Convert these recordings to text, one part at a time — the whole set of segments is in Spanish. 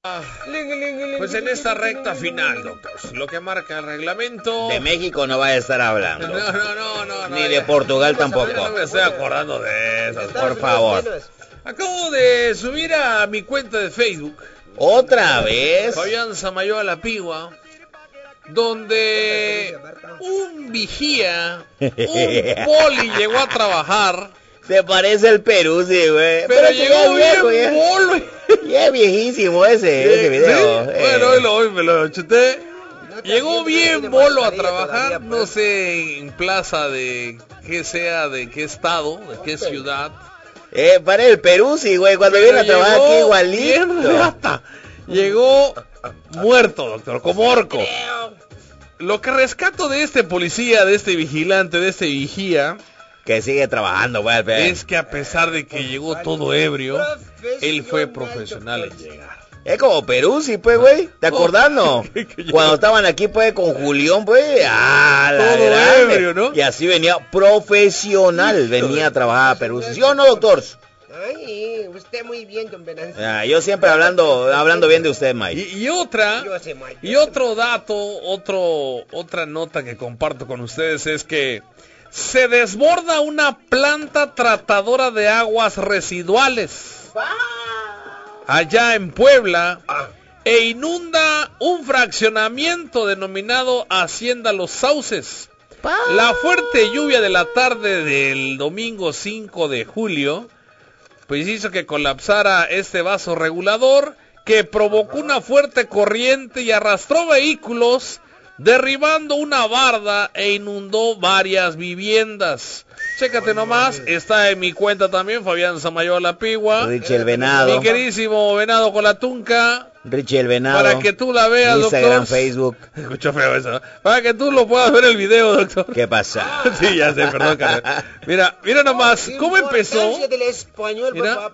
Pues en esta recta final, doctor, lo que marca el reglamento... De México no va a estar hablando. No. Ni de Portugal tampoco. No me estoy acordando de eso, por favor. Acabo de subir a mi cuenta de Facebook. ¿Otra vez? Fabián Samayoa La Pigua, donde un vigía, un poli llegó a trabajar. Se parece al Perú, sí, güey. Pero llegó bien bolo. Ya es viejísimo ese video. ¿Sí? Bueno, hoy me lo chuté. Llegó bien bolo a trabajar, no sé en plaza de qué sea, de qué estado, de qué ciudad. Para el Perú, sí, güey, cuando viene a trabajar aquí igualito. Llegó muerto, doctor, como orco. Lo que rescato de este policía, de este vigilante, de este vigía, que sigue trabajando, güey, es que a pesar de que llegó todo ebrio, él fue profesional en llegar. Es como Perú, sí, pues, güey. ¿Te acordás, no? Cuando estaban aquí, pues, con Julián, pues, todo ebrio, ¿no? Y así venía profesional, venía a trabajar a Perú. ¿Sí o no, doctor? Ay, usted muy bien, don Venancio. Yo siempre hablando bien de usted, Mike. Y otro dato, otra nota que comparto con ustedes es que se desborda una planta tratadora de aguas residuales allá en Puebla e inunda un fraccionamiento denominado Hacienda Los Sauces. La fuerte lluvia de la tarde del domingo 5 de julio pues hizo que colapsara este vaso regulador que provocó una fuerte corriente y arrastró vehículos, derribando una barda e inundó varias viviendas. Chécate nomás, está en mi cuenta también, Fabián Samayoa La Pigua. Richie el Venado. Mi queridísimo Venado con la Tunca. Richie el Venado. Para que tú la veas, Instagram, doctor. Facebook. Escucho feo eso, ¿no? Para que tú lo puedas ver el video, doctor. ¿Qué pasa? Sí, ya sé, perdón, Carmen. Mira nomás, ¿cómo empezó? Del español, Mira.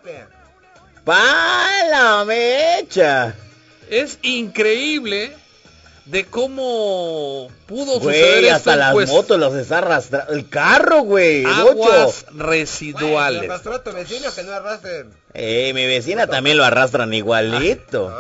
¡Pa la mecha! Es increíble de cómo pudo güey, suceder hasta esto, las pues, motos los está arrastrando. El carro, güey. Aguas residuales. Bueno, arrastró a tu vecino que no arrastren. Mi vecina también lo arrastran igualito.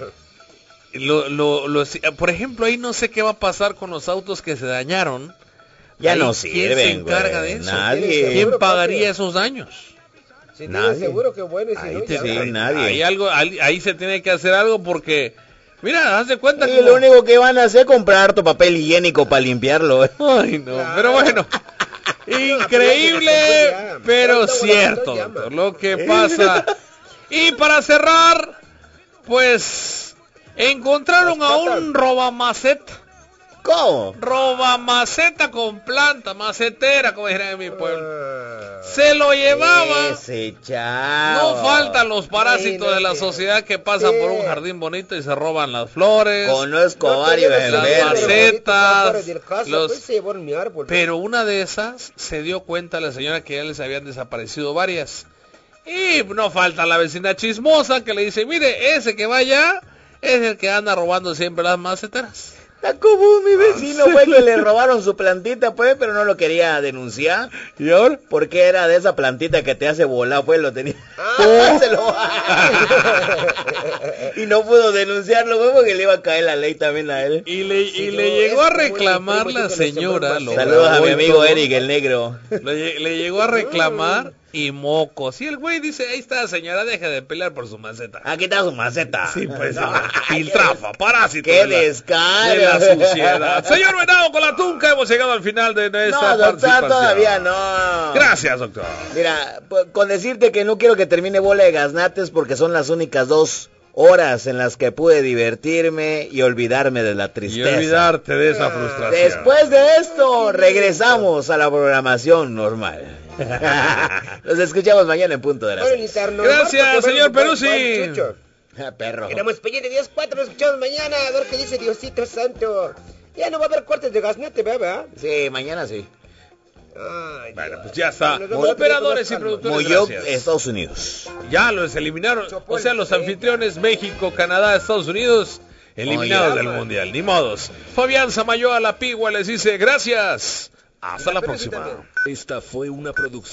Por ejemplo, ahí no sé qué va a pasar con los autos que se dañaron. Ya ahí, no ¿quién se sirven, encarga güey. de eso? Nadie. ¿Quién pagaría esos daños? Si nadie. tienes seguro que bueno y si Ahí no, te ya sí, ves. nadie. Ahí se tiene que hacer algo porque, mira, haz de cuenta Y que lo único que van a hacer es comprar tu papel higiénico para limpiarlo. Ay, no, pero bueno. Increíble, pero cierto, doctor, lo que pasa. Y para cerrar, pues, encontraron a un robamaceta. ¿Cómo? Robamaceta con planta, macetera, como dirían en mi pueblo. Se lo llevaba. Ese chavo. No faltan los parásitos de la sociedad que pasan por un jardín bonito y se roban las flores. Conozco varios las macetas, los... Pero una de esas se dio cuenta la señora que ya les habían desaparecido varias. Y no falta la vecina chismosa que le dice, mire, ese que va allá es el que anda robando siempre las maceteras. Está como mi vecino, pues, que le robaron su plantita, pues, pero no lo quería denunciar. ¿Y ahora? Porque era de esa plantita que te hace volar, pues, lo tenía. Y no pudo denunciarlo, pues, porque le iba a caer la ley también a él. Y le llegó a reclamar la señora. Saludos a mi amigo Eric, el negro. Le llegó a reclamar y mocos. Y el güey dice, ahí está, señora, deja de pelear por su maceta. Aquí está su maceta. Sí, pues, piltrafa, parásito. ¡Qué de descaro! la suciedad. Señor Venado con la Tunca, hemos llegado al final de esta participación. Todavía no. Gracias, doctor. Mira, con decirte que no quiero que termine Bola de Gaznates porque son las únicas 2 horas en las que pude divertirme y olvidarme de la tristeza. Y olvidarte de esa frustración. Después de esto, regresamos a la programación normal. Nos escuchamos mañana en punto de las 6. Gracias, señor Peruzzi. Perro. Queremos pendiente 10-4, nos escuchamos mañana a ver qué dice Diosito Santo. Ya no va a haber cortes de gaznate, ¿verdad? Sí, mañana sí. Ay, bueno, pues ya está. Operadores y productores, Moyoc, gracias. Estados Unidos. Ya los eliminaron. O sea, los anfitriones México, Canadá, Estados Unidos, eliminados del Mundial. Ni modos. Fabián Samayoa La Pigua les dice gracias. Hasta la próxima. Esta fue una producción.